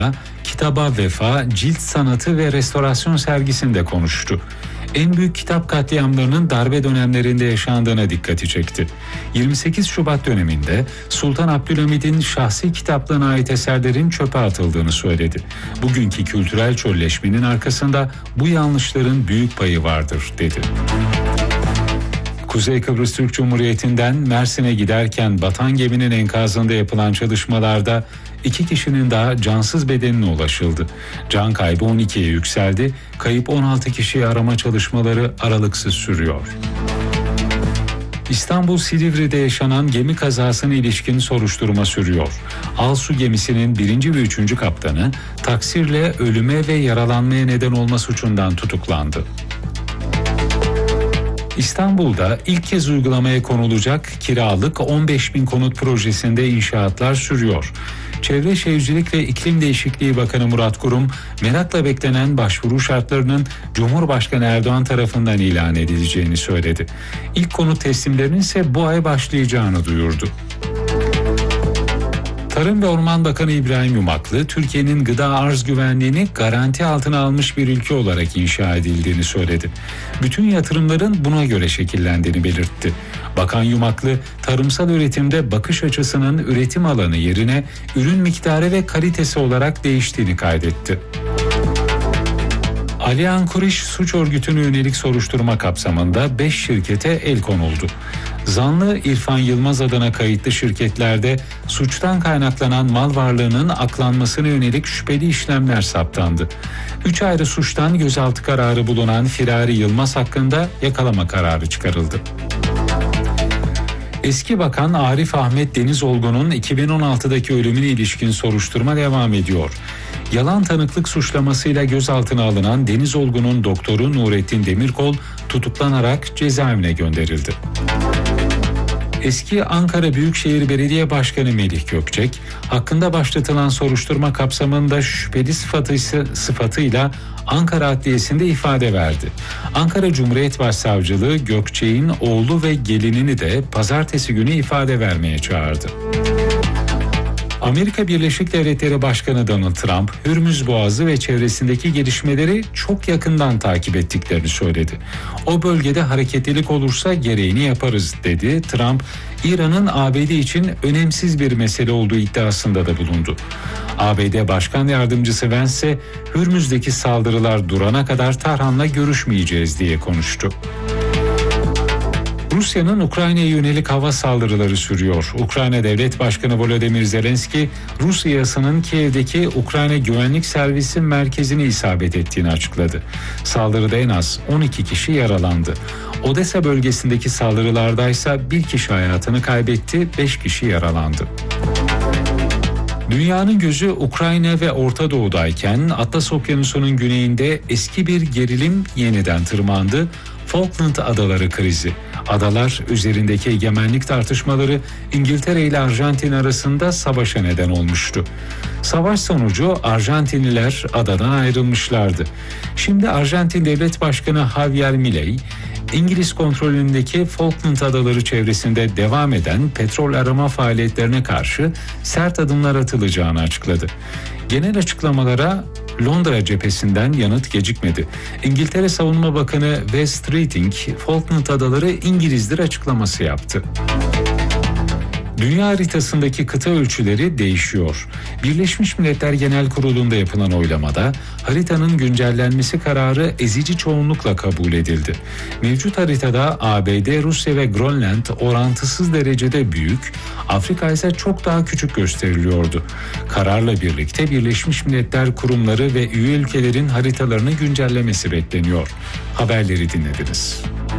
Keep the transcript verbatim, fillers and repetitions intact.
Kitaba Vefa, Cilt Sanatı ve Restorasyon sergisinde konuştu. En büyük kitap katliamlarının darbe dönemlerinde yaşandığına dikkati çekti. yirmi sekiz Şubat döneminde Sultan Abdülhamid'in şahsi kitaplığına ait eserlerin çöpe atıldığını söyledi. Bugünkü kültürel çölleşmenin arkasında bu yanlışların büyük payı vardır, dedi. Kuzey Kıbrıs Türk Cumhuriyeti'nden Mersin'e giderken batan geminin enkazında yapılan çalışmalarda iki kişinin daha cansız bedenine ulaşıldı. Can kaybı on ikiye yükseldi. Kayıp on altı kişiyi arama çalışmaları aralıksız sürüyor. İstanbul Silivri'de yaşanan gemi kazasına ilişkin soruşturma sürüyor. Alsu gemisinin birinci ve üçüncü kaptanı taksirle ölüme ve yaralanmaya neden olma suçundan tutuklandı. İstanbul'da ilk kez uygulamaya konulacak kiralık on beş bin konut projesinde inşaatlar sürüyor. Çevre Şehircilik ve İklim Değişikliği Bakanı Murat Kurum, merakla beklenen başvuru şartlarının Cumhurbaşkanı Erdoğan tarafından ilan edileceğini söyledi. İlk konut teslimlerinin ise bu ay başlayacağını duyurdu. Tarım ve Orman Bakanı İbrahim Yumaklı, Türkiye'nin gıda arz güvenliğini garanti altına almış bir ülke olarak inşa edildiğini söyledi. Bütün yatırımların buna göre şekillendiğini belirtti. Bakan Yumaklı, tarımsal üretimde bakış açısının üretim alanı yerine ürün miktarı ve kalitesi olarak değiştiğini kaydetti. Aliyan Kuriş suç örgütüne yönelik soruşturma kapsamında beş şirkete el konuldu. Zanlı İrfan Yılmaz adına kayıtlı şirketlerde suçtan kaynaklanan mal varlığının aklanmasına yönelik şüpheli işlemler saptandı. Üç ayrı suçtan gözaltı kararı bulunan Firari Yılmaz hakkında yakalama kararı çıkarıldı. Eski Bakan Arif Ahmet Denizolgun'un iki bin on altıdaki ölümüne ilişkin soruşturma devam ediyor. Yalan tanıklık suçlamasıyla gözaltına alınan Denizolgun'un doktoru Nurettin Demirkol tutuklanarak cezaevine gönderildi. Eski Ankara Büyükşehir Belediye Başkanı Melih Gökçek, hakkında başlatılan soruşturma kapsamında şüpheli sıfatı, sıfatıyla Ankara Adliyesi'nde ifade verdi. Ankara Cumhuriyet Başsavcılığı Gökçek'in oğlu ve gelinini de pazartesi günü ifade vermeye çağırdı. Amerika Birleşik Devletleri Başkanı Donald Trump, Hürmüz Boğazı ve çevresindeki gelişmeleri çok yakından takip ettiklerini söyledi. O bölgede hareketlilik olursa gereğini yaparız, dedi. Trump, İran'ın A B D için önemsiz bir mesele olduğu iddiasında da bulundu. A B D Başkan Yardımcısı Vance ise Hürmüz'deki saldırılar durana kadar Tahran'la görüşmeyeceğiz diye konuştu. Rusya'nın Ukrayna'ya yönelik hava saldırıları sürüyor. Ukrayna Devlet Başkanı Volodymyr Zelenski, Rus İHA'sının Kiev'deki Ukrayna Güvenlik Servisi merkezine isabet ettiğini açıkladı. Saldırıda en az on iki kişi yaralandı. Odessa bölgesindeki saldırılardaysa bir kişi hayatını kaybetti, beş kişi yaralandı. Dünyanın gözü Ukrayna ve Orta Doğu'dayken Atlas Okyanusu'nun güneyinde eski bir gerilim yeniden tırmandı. Falkland Adaları krizi. Adalar üzerindeki egemenlik tartışmaları İngiltere ile Arjantin arasında savaşa neden olmuştu. Savaş sonucu Arjantinliler adadan ayrılmışlardı. Şimdi Arjantin Devlet Başkanı Javier Milei, İngiliz kontrolündeki Falkland Adaları çevresinde devam eden petrol arama faaliyetlerine karşı sert adımlar atılacağını açıkladı. Genel açıklamalara Londra cephesinden yanıt gecikmedi. İngiltere Savunma Bakanı Wes Streeting, Falkland Adaları İngilizdir açıklaması yaptı. Dünya haritasındaki kıta ölçüleri değişiyor. Birleşmiş Milletler Genel Kurulu'nda yapılan oylamada haritanın güncellenmesi kararı ezici çoğunlukla kabul edildi. Mevcut haritada A B D, Rusya ve Grönland orantısız derecede büyük, Afrika ise çok daha küçük gösteriliyordu. Kararla birlikte Birleşmiş Milletler kurumları ve üye ülkelerin haritalarını güncellemesi bekleniyor. Haberleri dinlediniz.